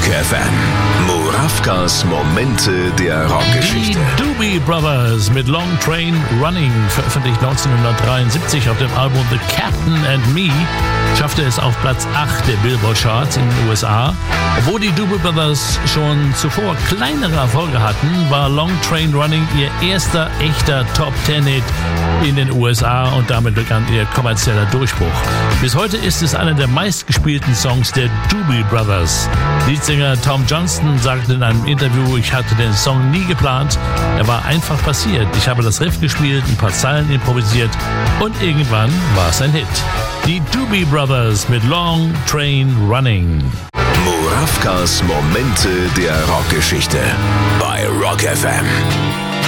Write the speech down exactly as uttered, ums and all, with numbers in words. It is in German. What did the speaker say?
Rock F M. Murawkas Momente der Rockgeschichte. Die Doobie Brothers mit Long Train Running, veröffentlicht neunzehnhundertdreiundsiebzig auf dem Album The Captain and Me, schaffte es auf Platz acht der Billboard-Charts in den U S A. Obwohl die Doobie Brothers schon zuvor kleinere Erfolge hatten, war Long Train Running ihr erster echter Top-Ten-Hit in den U S A und damit begann ihr kommerzieller Durchbruch. Bis heute ist es einer der meistgespielten Songs der Doobie Brothers. Leadsänger Tom Johnston sagte in einem Interview, ich hatte den Song nie geplant, er war einfach passiert. Ich habe das Riff gespielt, ein paar Zeilen improvisiert und irgendwann war es ein Hit. Die Doobie Brothers mit Long Train Running. Murawkas Momente der Rockgeschichte bei Rock F M.